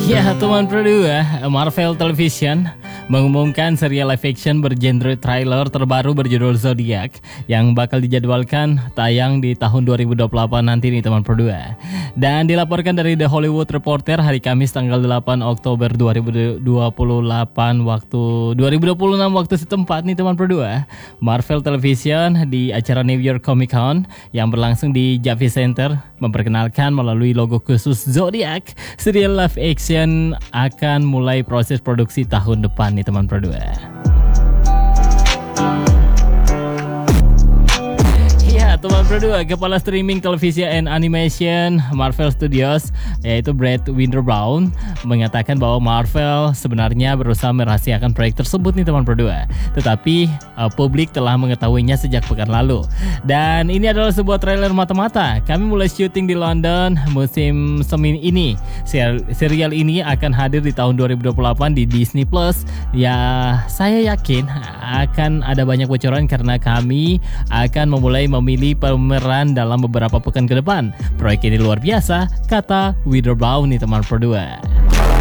Ya, teman berdua, Marvel Television mengumumkan serial live action bergenre trailer terbaru berjudul Zodiac yang bakal dijadwalkan tayang di tahun 2028 nanti nih teman berdua. Dan dilaporkan dari The Hollywood Reporter hari Kamis tanggal 8 Oktober 2028 waktu 2026 waktu setempat nih teman berdua. Marvel Television di acara New York Comic Con yang berlangsung di Javits Center memperkenalkan melalui logo khusus Zodiac, serial live action akan mulai proses produksi tahun depan nih teman berdua. Teman berdua, kepala streaming televisi and animation Marvel Studios yaitu Brad Winterbrown mengatakan bahwa Marvel sebenarnya berusaha merahasiakan proyek tersebut nih teman berdua, tetapi publik telah mengetahuinya sejak pekan lalu. Dan ini adalah sebuah trailer mata-mata. Kami mulai syuting di London musim semi ini. Serial ini akan hadir di tahun 2028 di Disney Plus. Ya, saya yakin akan ada banyak bocoran karena kami akan memulai memilih pemeran dalam beberapa pekan ke depan. Proyek ini luar biasa, kata Winterbrown nih teman berdua.